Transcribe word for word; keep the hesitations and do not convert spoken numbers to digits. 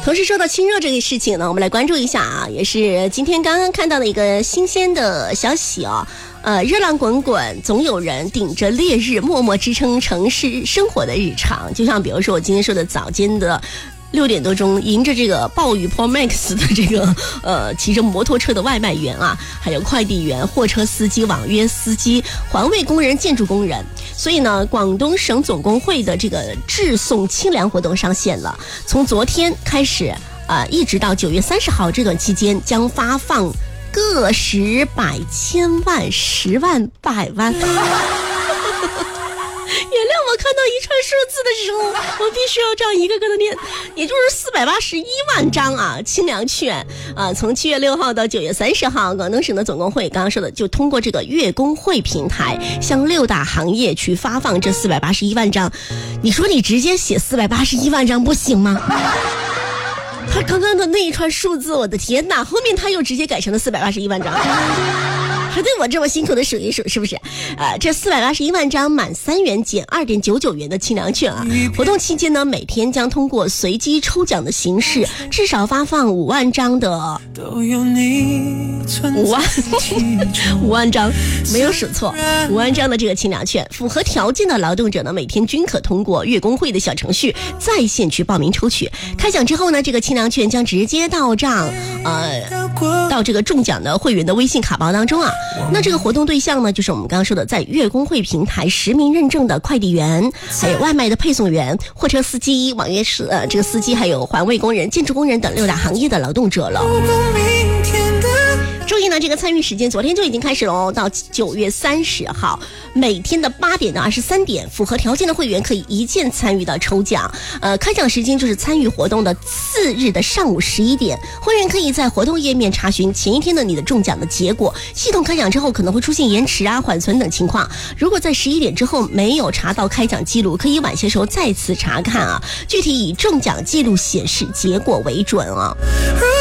同时说到亲热这个事情呢，我们来关注一下啊，也是今天刚刚看到的一个新鲜的消息啊。呃，热浪滚滚，总有人顶着烈日默默支撑城市生活的日常。就像比如说我今天说的早间的六点多钟，迎着这个暴雨 Pro Max 的这个呃骑着摩托车的外卖员啊，还有快递员、货车司机、网约司机、环卫工人、建筑工人。所以呢，广东省总工会的这个致送清凉活动上线了，从昨天开始啊、呃，一直到九月三十号这段期间，将发放个十百千万十万百万。原谅我看到一串数字的时候，我必须要这样一个个的念，也就是四百八十一万张啊清凉券啊！从七月六号到九月三十号，广东省的总工会刚刚说的，就通过这个粤工会平台，向六大行业去发放这四百八十一万张。你说你直接写四百八十一万张不行吗？他刚刚的那一串数字，我的天哪！后面他又直接改成了四百八十一万张。还对我这么辛苦的数一数，是不是？呃，这四百八十一万张满三元减二点九九元的清凉券啊！活动期间呢，每天将通过随机抽奖的形式，至少发放五万张的五万五万张，没有数错，五万张的这个清凉券。符合条件的劳动者呢，每天均可通过粤工会的小程序在线去报名抽取。开奖之后呢，这个清凉券将直接到账，呃，到这个中奖的会员的微信卡包当中啊。那这个活动对象呢，就是我们刚刚说的在粤工会平台实名认证的快递员，还有外卖的配送员、货车司机、网约车呃这个司机，还有环卫工人、建筑工人等六大行业的劳动者了。注意呢，这个参与时间昨天就已经开始了哦，到九月三十号，每天的八点到二十三点，符合条件的会员可以一键参与到抽奖。呃，开奖时间就是参与活动的次日的上午十一点，会员可以在活动页面查询前一天的你的中奖的结果。系统开奖之后可能会出现延迟啊、缓存等情况，如果在十一点之后没有查到开奖记录，可以晚些时候再次查看啊。具体以中奖记录显示结果为准啊。